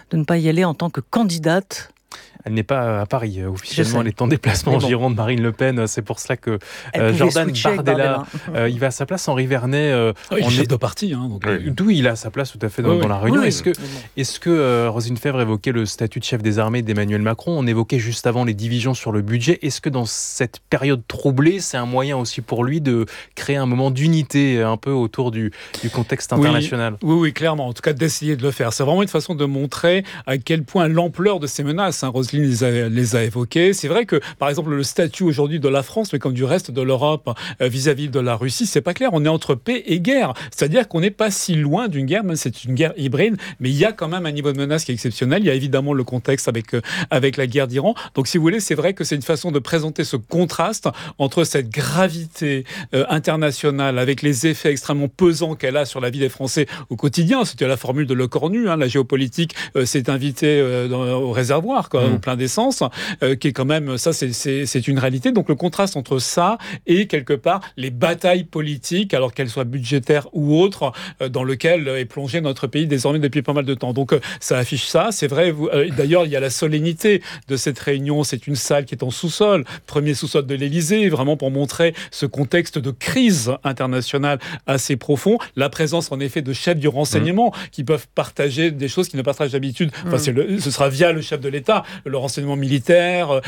de ne pas y aller en tant que candidate? Elle n'est pas à Paris officiellement, elle est en déplacement en Gironde, Marine Le Pen. C'est pour cela que Jordan Bardella, il va à sa place. Henri Vernet, il est chef de parti. D'où il a sa place tout à fait dans la réunion. Est-ce que Roselyne Febvre évoquait le statut de chef des armées d'Emmanuel Macron? On évoquait juste avant les divisions sur le budget. Est-ce que dans cette période troublée, c'est un moyen aussi pour lui de créer un moment d'unité un peu autour du contexte international? Oui, clairement. En tout cas, d'essayer de le faire. C'est vraiment une façon de montrer à quel point l'ampleur de ces menaces, Roselyne les a évoquées. C'est vrai que, par exemple, le statut aujourd'hui de la France, mais comme du reste de l'Europe vis-à-vis de la Russie, c'est pas clair. On est entre paix et guerre. C'est-à-dire qu'on n'est pas si loin d'une guerre, même si c'est une guerre hybride, mais il y a quand même un niveau de menace qui est exceptionnel. Il y a évidemment le contexte avec la guerre d'Iran. Donc, si vous voulez, c'est vrai que c'est une façon de présenter ce contraste entre cette gravité internationale avec les effets extrêmement pesants qu'elle a sur la vie des Français au quotidien. C'était la formule de Le Cornu, la géopolitique s'est invitée au réservoir, au plein d'essence, qui est quand même, ça c'est une réalité. Donc le contraste entre ça et quelque part les batailles politiques, alors qu'elles soient budgétaires ou autres, dans lequel est plongé notre pays désormais depuis pas mal de temps. Donc ça affiche ça, c'est vrai. D'ailleurs, il y a la solennité de cette réunion. C'est une salle qui est en sous-sol, premier sous-sol de l'Élysée, vraiment pour montrer ce contexte de crise internationale assez profond. La présence en effet de chefs du renseignement qui peuvent partager des choses qu'ils ne partagent d'habitude. Enfin, ce sera via le chef de l'État, le renseignement militaire,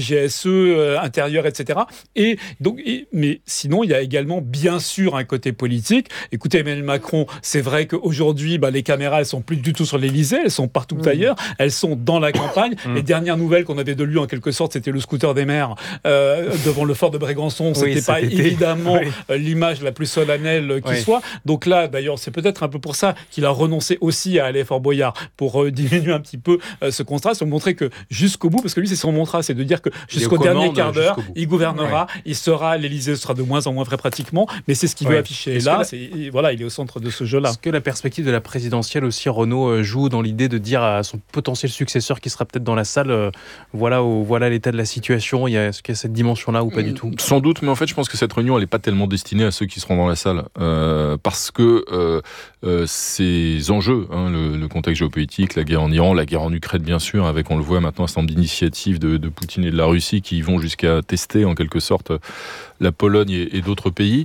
DGSE, intérieur, etc. Mais sinon, il y a également, bien sûr, un côté politique. Écoutez, Emmanuel Macron, c'est vrai qu'aujourd'hui, les caméras, elles sont plus du tout sur l'Élysée, elles sont partout ailleurs, elles sont dans la campagne. Les dernières nouvelles qu'on avait de lui, en quelque sorte, c'était le scooter des maires devant le fort de Brégançon. C'était pas évidemment l'image la plus solennelle qui soit. Donc là, d'ailleurs, c'est peut-être un peu pour ça qu'il a renoncé aussi à aller à Fort Boyard, pour diminuer un petit peu ce contraste, pour montrer que jusqu'au bout, parce que lui, c'est son mantra, c'est de dire que jusqu'au dernier quart d'heure, il gouvernera, il sera, l'Élysée sera de moins en moins vrai pratiquement, mais c'est ce qu'il veut afficher. Et là, il est au centre de ce jeu-là. Est-ce que la perspective de la présidentielle aussi, Renaud, joue dans l'idée de dire à son potentiel successeur qui sera peut-être dans la salle, voilà l'état de la situation, est-ce qu'il y a cette dimension-là ou pas du tout? Sans doute, mais en fait, je pense que cette réunion, elle n'est pas tellement destinée à ceux qui seront dans la salle, parce que ces enjeux, le contexte géopolitique, la guerre en Iran, la guerre en Ukraine, bien sûr, avec, on le voit maintenant, un certain nombre d'initiatives de Poutine et de la Russie qui vont jusqu'à tester, en quelque sorte, la Pologne et d'autres pays.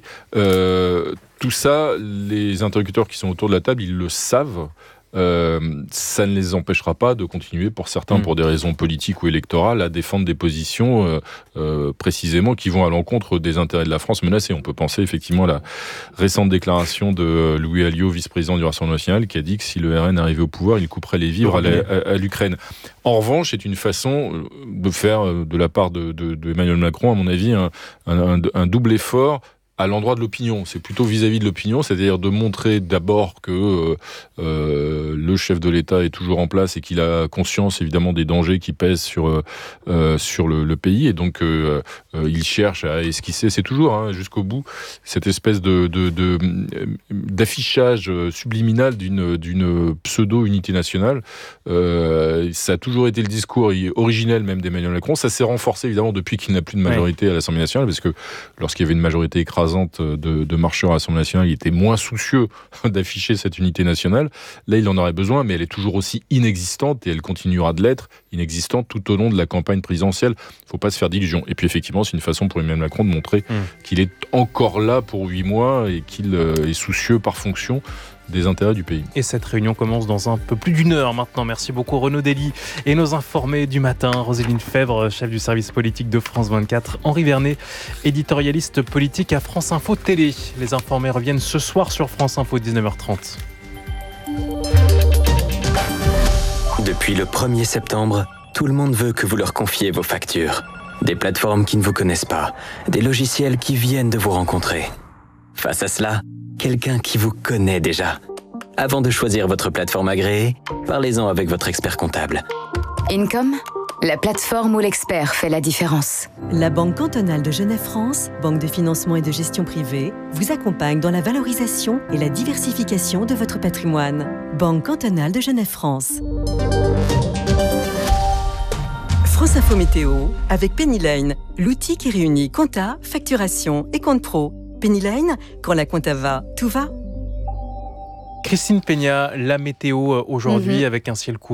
Tout ça, les interlocuteurs qui sont autour de la table, ils le savent. Ça ne les empêchera pas de continuer, pour certains, pour des raisons politiques ou électorales, à défendre des positions précisément qui vont à l'encontre des intérêts de la France menacés. On peut penser effectivement à la récente déclaration de Louis Alliot, vice-président du Rassemblement national, qui a dit que si le RN arrivait au pouvoir, il couperait les vivres à l'Ukraine. En revanche, c'est une façon de faire, de la part de Emmanuel Macron, à mon avis, un double effort à l'endroit de l'opinion. C'est plutôt vis-à-vis de l'opinion, c'est-à-dire de montrer d'abord que le chef de l'État est toujours en place et qu'il a conscience évidemment des dangers qui pèsent sur le pays, et donc il cherche à esquisser, c'est toujours jusqu'au bout, cette espèce d'affichage subliminal d'une pseudo-unité nationale. Ça a toujours été le discours originel même d'Emmanuel Macron. Ça s'est renforcé évidemment depuis qu'il n'a plus de majorité à l'Assemblée nationale, parce que lorsqu'il y avait une majorité écrasante de marcheurs à l'Assemblée nationale, il était moins soucieux d'afficher cette unité nationale. Là, il en aurait besoin, mais elle est toujours aussi inexistante, et elle continuera de l'être, inexistante tout au long de la campagne présidentielle. Il ne faut pas se faire d'illusions. Et puis effectivement, c'est une façon pour Emmanuel Macron de montrer qu'il est encore là pour 8 mois et qu'il est soucieux par fonction des intérêts du pays. Et cette réunion commence dans un peu plus d'une heure maintenant. Merci beaucoup Renaud Dely et nos informés du matin, Roselyne Febvre, chef du service politique de France 24, Henri Vernet, éditorialiste politique à France Info Télé. Les informés reviennent ce soir sur France Info 19h30. Depuis le 1er septembre, tout le monde veut que vous leur confiez vos factures. Des plateformes qui ne vous connaissent pas, des logiciels qui viennent de vous rencontrer. Face à cela, quelqu'un qui vous connaît déjà. Avant de choisir votre plateforme agréée, parlez-en avec votre expert comptable. Income, la plateforme où l'expert fait la différence. La Banque cantonale de Genève-France, banque de financement et de gestion privée, vous accompagne dans la valorisation et la diversification de votre patrimoine. Banque cantonale de Genève-France. France Info Météo avec Pennyline, l'outil qui réunit compta, facturation et compte pro. Pennyline, quand la compta va, tout va. Christine Peña, la météo aujourd'hui avec un ciel couvert.